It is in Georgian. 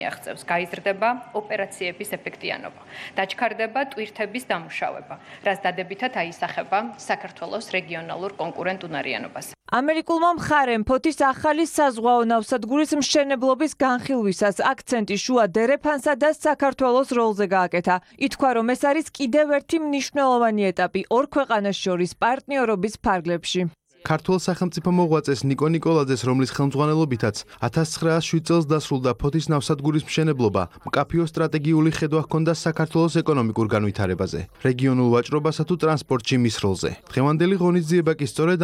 აღწევს გაიზრდება ოპერაციების ეფექტიანობა, დაჩქარდება ტვირთების დამუშავება, რაც დადებითად აისახება საქართველოს რეგიონალურ კონკურენტუნარიანობას. ამერიკულმა მხარემ ფოთის ახალი საზღვაო ნავსადგურის მშენებლობის განხილვისას აქცენტი შუა დერეფანსა და საქართველოს როლზე გააკეთა. ითქვა, რომ ეს არის კიდევ ერთი მნიშვნელოვანი ეტაპი ორ ქვეყანას შორის პარტნიორობის ფარგლებში. ქართულ სახელმწიფო მოღვაწეს ნიკო ნიკოლაძეს, რომლის ხელმძღვანელობითაც 1907 წელს დასრულდა ფოთის ნავსადგურის მშენებლობა, მკაფიო სტრატეგიული ხედვა ჰქონდა საქართველოს ეკონომიკურ განვითარებაზე, რეგიონულ ვაჭრობასა თუ ტრანსპორტში მის როლზე. დღევანდელი ღონისძიება კი სწორედ